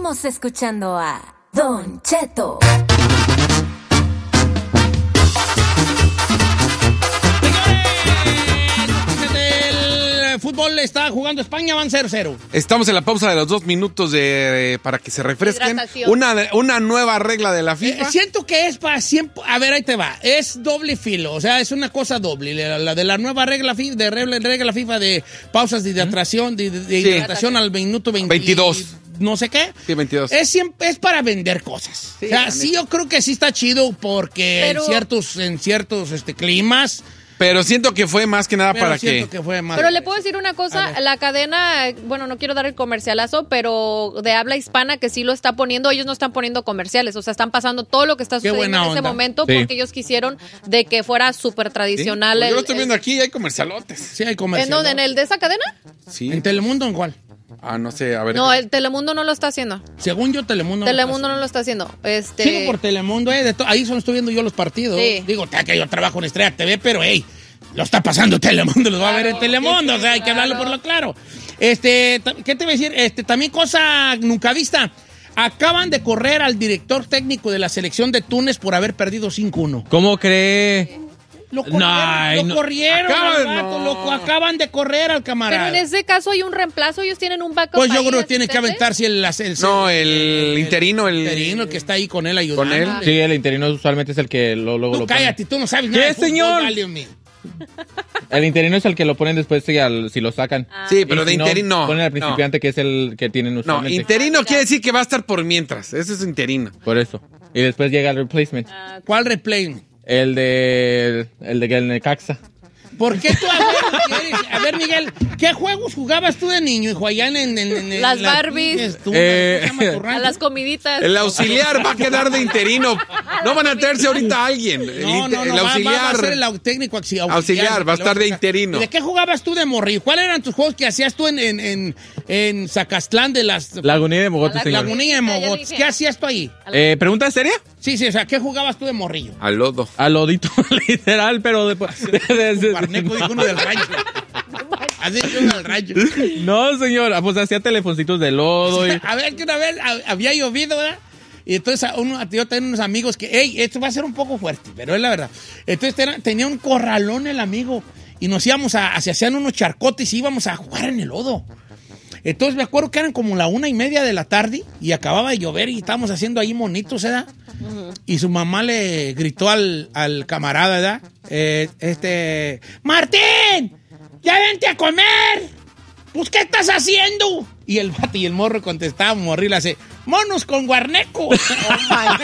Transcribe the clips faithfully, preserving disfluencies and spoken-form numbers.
Estamos escuchando a Don Cheto. El fútbol está jugando España, van cero cero. Estamos en la pausa de los dos minutos de, de para que se refresquen. Una, una nueva regla de la FIFA. Eh, siento que es para siempre. A ver, ahí te va. Es doble filo. O sea, es una cosa doble. La, la de la nueva regla FIFA, de regla, regla FIFA de pausas de hidratación, de, de, de sí. hidratación al minuto veinte, veintidós. No sé qué. Sí, veintidós. Es, siempre, es para vender cosas. Sí, o sea, sí, yo creo que sí está chido porque Pero... en ciertos, en ciertos este, climas. Pero siento que fue más que nada pero para que... que... Fue más pero le puedo decir una cosa, la cadena, bueno, no quiero dar el comercialazo, pero de habla hispana que sí lo está poniendo, ellos no están poniendo comerciales, o sea, están pasando todo lo que está sucediendo en ese momento sí. porque ellos quisieron de que fuera súper tradicional. ¿Sí? El, yo lo estoy viendo el... aquí, hay comercialotes. Sí, hay comercialotes. ¿En dónde? ¿En el de esa cadena? Sí. ¿En Telemundo en cuál? Ah, no sé, a ver. No, el Telemundo no lo está haciendo. Según yo, Telemundo no Telemundo lo no lo está haciendo. Este... Sigo por Telemundo, eh, de to... ahí solo estoy viendo yo los partidos. Sí. Digo, que yo trabajo en Estrella T V, pero hey, lo está pasando Telemundo, los va a ver en Telemundo, o sea, hay que hablarlo por lo claro. Este, ¿qué te voy a decir? Este, también cosa nunca vista. Acaban de correr al director técnico de la selección de Túnez por haber perdido cinco uno. ¿Cómo cree? Lo corrieron, no, lo, no. corrieron acaban, rato, no. lo acaban de correr al camarada. Pero en ese caso hay un reemplazo, ellos tienen un backup. Pues yo ahí, creo que tiene que aventarse el, el, el No, el, el interino, el, el interino el que está ahí con él ayudando. Con él. Sí, el interino usualmente es el que lo, luego tú lo cállate, pone. tú no sabes ¿Qué, nada de fútbol, señor? Vale, el interino es el que lo ponen después si, al, si lo sacan. Ah. Sí, pero y de si interino no. Ponen al no. principiante que es el que tienen usualmente. No, interino quiere decir que va a estar por mientras. Ese es interino. Por eso. Y después llega el replacement. Ah, ¿Cuál replay? El de. El de el Necaxa. ¿Por qué tú, a ver, a ver, Miguel, qué juegos jugabas tú de niño, hijo, allá en, en, en, en las la, Barbies, tú, eh, ¿cómo se llama tu rancho? a las comiditas. El auxiliar va a quedar de interino. No van a traerse ahorita a alguien. El, No, no, no, el va, auxiliar. va a ser el au- técnico auxiliar. Auxiliar, va a estar de interino. ¿Y de qué jugabas tú de morrillo? ¿Cuáles eran tus juegos que hacías tú en, en, en, en Zacastlán de las... Lagunilla de Mogotes, La señor. Lagunilla de Mogotes? ¿Qué hacías tú ahí? Eh, ¿Pregunta seria? Sí, sí, o sea, ¿qué jugabas tú de morrillo? Al lodo. Al lodito, literal, pero después. Barneco dijo uno del rancho. Así que uno del rancho. No, señor, pues hacía telefoncitos de lodo. Y... A ver, que una vez a- había llovido, ¿verdad? Y entonces uno, yo tenía unos amigos que, hey, esto va a ser un poco fuerte, pero es la verdad. Entonces era- tenía un corralón el amigo y nos íbamos a, se hacían unos charcotes y íbamos a jugar en el lodo. Entonces me acuerdo que eran como la una y media de la tarde y acababa de llover y estábamos haciendo ahí monitos, ¿verdad? Uh-huh. Y su mamá le gritó al, al camarada, ¿verdad? Eh, este, ¡Martín! ¡Ya vente a comer! ¿Pues qué estás haciendo? Y el vato y el morro contestaba, morril, hace, ¡monos con guarneco! Oh my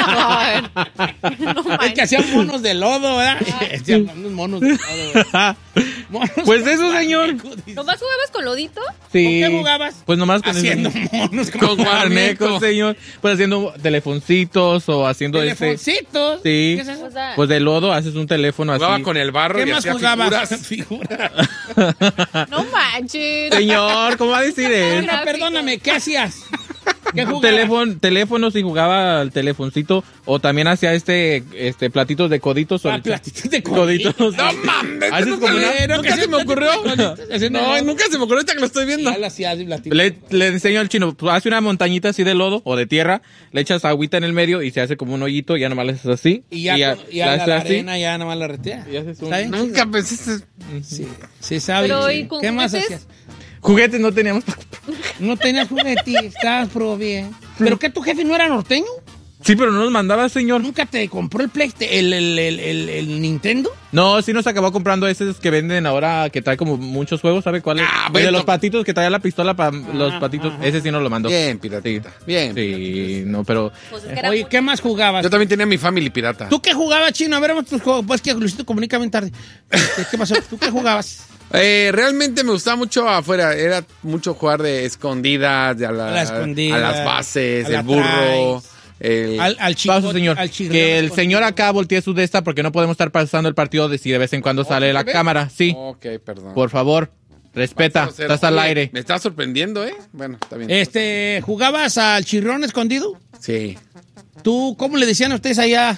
God. No, es que hacían monos de lodo, ¿verdad? Hacían unos monos de lodo, ¿verdad? Monos pues eso, señor. ¿Nomás jugabas con lodito? Sí. ¿Con qué jugabas? Pues nomás con haciendo ese... monos con, con guarneco, señor. Pues haciendo telefoncitos o haciendo telefoncitos. Ese... Sí. ¿Qué es eso? O sea, pues de lodo haces un teléfono Jugaba así. con el barro ¿Qué y más hacía jugabas? figuras. Figura. no manches. Señor, ¿cómo va a decir eso? Bueno, perdóname, ¿qué hacías? ¿Qué jugabas? Teléfono, teléfonos y jugaba al telefoncito o también hacía este este platitos de coditos. Ah, o platitos de coditos. coditos. No mames. ¿Haces Nunca, como le- una- nunca se me ocurrió. Ese No, no. nunca se me ocurrió ahorita que lo estoy viendo. Ya lo hacías, platitos. Le, le enseño al chino, pues, hace una montañita así de lodo o de tierra, le echas agüita en el medio y se hace como un hoyito, ya nomás le haces así. Y ya, ya, con- ya la la, haces la así. arena ya nada más la retea. Y haces un- ¿Está bien? Nunca pensé. Sí, sí sabe. Pero, Sí. ¿y con ¿Qué más juguetes? hacías? Juguetes no teníamos. No tenías juguetes, estabas pro bien. ¿Pero qué, tu jefe no era norteño? Sí, pero no nos mandaba, señor. ¿Nunca te compró el Playste- el, el, el, el, el Nintendo? No, sí nos acabó comprando esos que venden ahora, que trae como muchos juegos, ¿sabe cuál es? Ah, El bueno. de los patitos, que traía la pistola para los patitos. Ese sí nos lo mandó. Bien, piratita. Bien. Sí, no, pero... Pues es que era Oye, muy- ¿qué más jugabas? Yo también tenía mi family pirata. ¿Tú qué jugabas, Chino? A ver, vamos a tus juegos. Pues que Luisito comunica bien tarde. Este, ¿Qué pasó? ¿Tú qué jugabas? Eh, realmente me gustaba mucho afuera. Era mucho jugar de escondidas, de a, la- A la escondida, a las bases, a la el burro. traes. El, Al, al chico, Pausa, señor. al chirrión Que el escondido. señor acá voltee su de esta porque no podemos estar pasando el partido de si de vez en cuando sale la ¿ves? cámara. Sí, Ok, perdón. por favor, respeta, Cero, cero. estás al Oye, aire. Me está sorprendiendo, ¿eh? Bueno, está bien. Este, ¿jugabas al chirrón escondido? Sí. ¿Tú, cómo le decían a ustedes allá?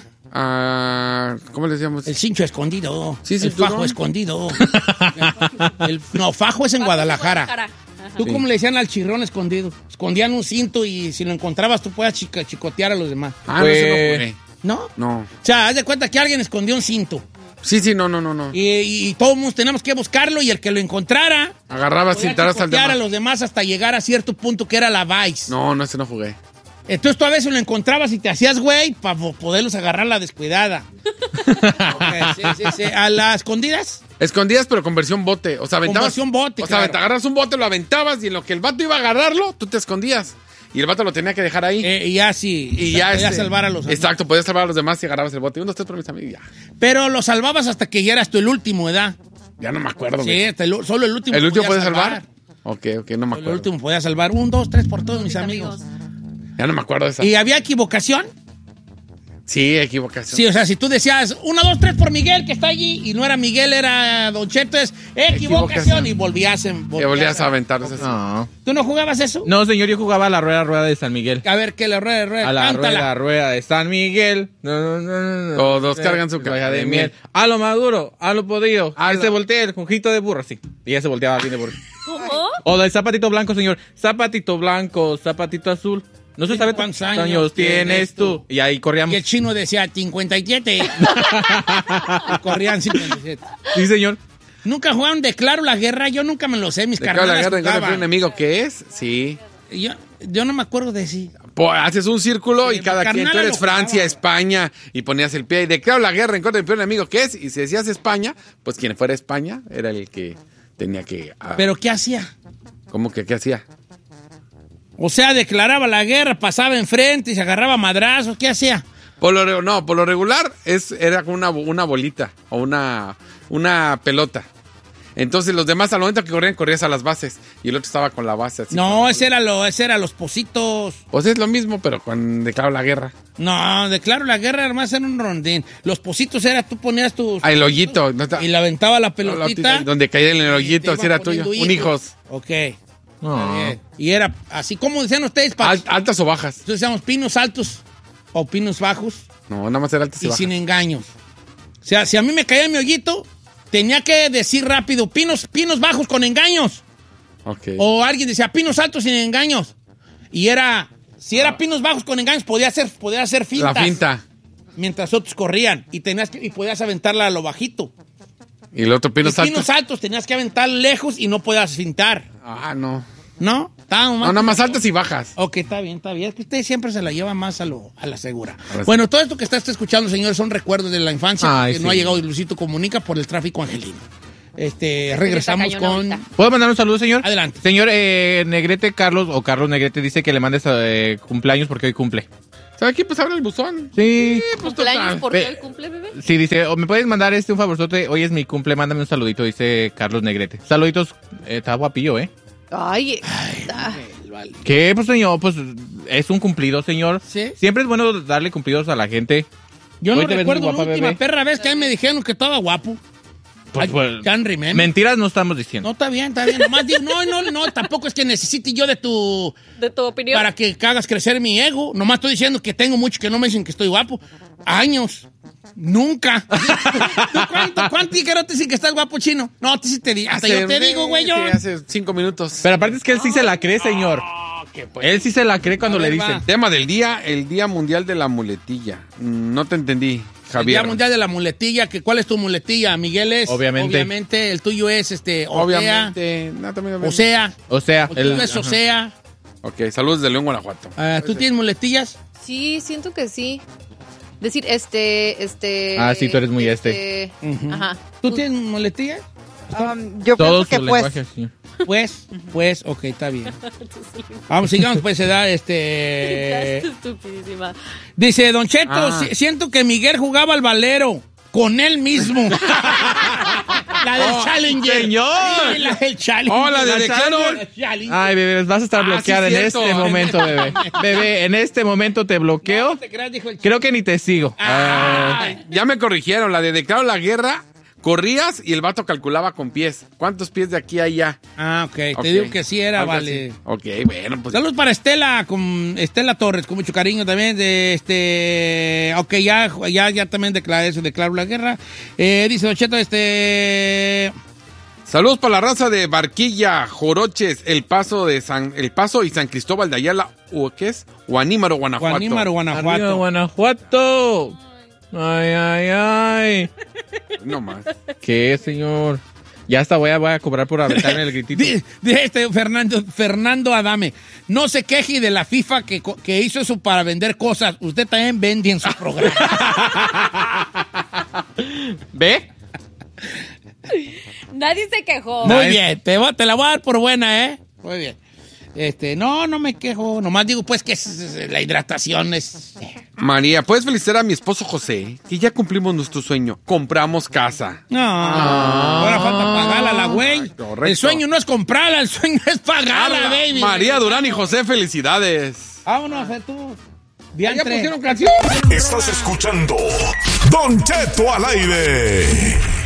Ah, ¿cómo le decíamos? El cincho escondido. Sí, el cinturón. fajo escondido. El- no, fajo es en Fajo Guadalajara. Ajá. ¿Tú sí. cómo le decían al chirrón escondido? Escondían un cinto y si lo encontrabas tú puedas chica, chicotear a los demás. Ah, pues, no, sé no, ¿no? No. O sea, haz de cuenta que alguien escondió un cinto. Sí, sí, no, no, no, no. Y, y, y todos mundo tenemos que buscarlo y el que lo encontrara... Agarraba cintaras al demás. a los demás hasta llegar a cierto punto que era la vice. No, no, ese no jugué. Entonces tú a veces lo encontrabas y te hacías güey para poderlos agarrar la descuidada. Okay, sí, sí, sí. ¿A las escondidas? Escondidas, pero con versión bote. O sea, aventabas. Con versión bote, O sea, claro. te agarras un bote, lo aventabas y en lo que el vato iba a agarrarlo, tú te escondías. Y el vato lo tenía que dejar ahí. Eh, y ya sí. Y ya podías este, salvar a los amigos. Exacto, podías salvar a los demás y agarrabas el bote. Uno, dos, tres por mis amigos y ya. Pero lo salvabas hasta que ya eras tú el último, ¿verdad? Ya no me acuerdo. Sí, hasta el, solo el último. ¿El último puede salvar? salvar? Ok, ok, no me acuerdo. El último podía salvar. Un, dos, tres por todos mis, mis amigos. amigos. Ya no me acuerdo de esa. ¿Y había equivocación? Sí, equivocación. Sí, o sea, si tú decías uno, dos, tres por Miguel, que está allí, y no era Miguel, era Don Cheto, es equivocación, equivocación. y volvías, en, volvías, volvías a aventar. No. ¿Tú no jugabas eso? No, señor, yo jugaba a la rueda, rueda de San Miguel. A ver, ¿qué la rueda, rueda? A la Cántala. rueda, rueda de San Miguel. No, no, no, no. Todos cargan su caja de, de miel. A lo maduro, a lo podrido. A se voltea el conjito de burro, sí. Y ya se volteaba bien de burro. ¿Cómo? O del zapatito blanco, señor. Zapatito blanco, zapatito azul. No se sabe cuántos años, años tienes tú. Y ahí corríamos. Y el chino decía cincuenta y siete. Y corrían cincuenta y siete. Sí, señor. ¿Nunca jugaron Declaro la Guerra? Yo nunca me lo sé, mis carnales. ¿Declaro la Guerra en un enemigo qué es? Sí. Yo, yo no me acuerdo de sí. Pues haces un círculo sí, y cada quien, tú eres Francia, jugaba. España, y ponías el pie y declaro la guerra en contra del peor enemigo que es. Y si decías España, pues quien fuera España era el que tenía que... Uh, ¿Pero qué hacía? ¿Cómo que qué hacía? O sea, declaraba la guerra, pasaba enfrente y se agarraba madrazos. ¿Qué hacía? Por lo, no, por lo regular es, era como una, una bolita o una, una pelota. Entonces los demás al momento que corrían, corrías a las bases. Y el otro estaba con la base así. No, ese era, lo, ese era los pocitos. Pues es lo mismo, pero con declaro la guerra. No, declaro la guerra, además era un rondín. Los pocitos era, tú ponías tus... Ah, el hoyito. No está, y le aventaba la pelotita. Donde caía en el hoyito, si era tuyo. Hijos. Un hijos. Ok. Oh. Y era así, como decían ustedes? Al, ¿Altas o bajas? Entonces decíamos pinos altos o pinos bajos. No, nada más era altas y, y bajas. Sin engaños. O sea, si a mí me caía mi hoyito, tenía que decir rápido, pinos, pinos bajos con engaños. Okay. O alguien decía, pinos altos sin engaños. Y era, si era pinos bajos con engaños, podía hacer, podía hacer fintas. La finta. Mientras otros corrían. Y tenías que, y podías aventarla a lo bajito. Y el otro pinos y altos. pinos altos tenías que aventar lejos y no podías fintar. Ah, no. ¿No? No, nada más altas y bajas. Ok, está bien, está bien. Es que usted siempre se la lleva más a, lo, a la segura. Bueno, todo esto que está, está escuchando, señores, son recuerdos de la infancia. Ay, que sí. No ha llegado Luisito Comunica por el tráfico angelino. Este, regresamos con... ¿Puedo mandar un saludo, señor? Adelante. Señor eh, Negrete Carlos, o Carlos Negrete, dice que le mandes eh, cumpleaños porque hoy cumple. ¿Sabe qué? Pues abre el buzón. Sí. sí pues ¿Cumpleaños por qué hoy cumple, bebé? Sí, dice, o me puedes mandar este un favorzote, hoy es mi cumple, mándame un saludito, dice Carlos Negrete. Saluditos, eh, está guapillo, ¿eh? Ay, Ay vale. ¿Qué? Pues, señor, pues es un cumplido, señor. ¿Sí? Siempre es bueno darle cumplidos a la gente. Yo no recuerdo la última bebé. perra vez que a mí me dijeron que estaba guapo. Pues, pues, can't remember. Mentiras no estamos diciendo. No, está bien, está bien. Nomás digo, no, no, no, tampoco es que necesite yo de tu... De tu opinión. Para que hagas crecer mi ego. Nomás estoy diciendo que tengo mucho que no me dicen que estoy guapo. Años. Nunca. ¿Tú cuánto, cuánto te dicen que estás guapo, chino? No, te sí te digo. Hasta hace, yo te digo, güey, yo. Sí, hace cinco minutos. Pero aparte es que él sí se la cree, señor. Pues. Él sí se la cree cuando le dicen. Tema del día, el Día Mundial de la Muletilla. No te entendí, Javier. El Día Mundial de la Muletilla. Que, ¿cuál es tu muletilla? Miguel es. Obviamente. Obviamente. El tuyo es, este, Obviamente. No, también, o sea. O sea. El tuyo es o sea. Ok, saludos de León, Guanajuato. Uh, ¿Tú tienes muletillas? Sí, siento que sí. Decir, este, este... Ah, sí, tú eres muy este. este uh-huh. Ajá. ¿Tú tienes muletillas? Um, yo Todos pienso que pues. Lenguajes, sí. Pues, pues, ok, está bien. Vamos, sigamos, pues, se da este... Estupidísima. Dice, Don Cheto, ah. si, siento que Miguel jugaba al valero con él mismo. La del oh, Challenger. Señor. Sí, la del Challenger. Oh, la de Declaro. Ay, bebé, vas a estar bloqueada ah, sí, en cierto. este momento, bebé. Bebé, en este momento te bloqueo. No te creas, dijo el Creo que ni te sigo. Ah, ya me corrigieron, la de Declaro la Guerra. Corrías y el vato calculaba con pies. ¿Cuántos pies de aquí a allá? Ah, ok. okay. Te digo que sí era, algo vale. Así. Ok, bueno, pues. Saludos para Estela, con Estela Torres, con mucho cariño también. De este. Ok, ya, ya, ya también declaré eso, declaro la guerra. Eh, dice Don Cheto, este. Saludos para la raza de Barquilla, Joroches, El Paso de San, El Paso y San Cristóbal de Ayala, o ¿qué es? Guanímaro, Guanajuato. Guanímaro, Guanajuato. Arriba, Guanajuato. Ay, ay, ay. No más. ¿Qué, señor? Ya hasta voy a, voy a cobrar por aventarme el gritito. Dice este Fernando, Fernando Adame, no se queje de la FIFA que, que hizo eso para vender cosas. Usted también vende en su programa. ¿Ve? Nadie se quejó. Muy bien, te, voy, te la voy a dar por buena, ¿eh? Muy bien. Este, no, no me quejo. Nomás digo, pues, que es, es, la hidratación es... María, ¿puedes felicitar a mi esposo José? Que ya cumplimos nuestro sueño. Compramos casa. No, ah, ahora falta pagarla, la güey. El sueño no es comprarla, el sueño es pagarla, baby. María Durán y José, felicidades. Vámonos, a tú. Ya pusieron canción. Estás escuchando Don Cheto al aire.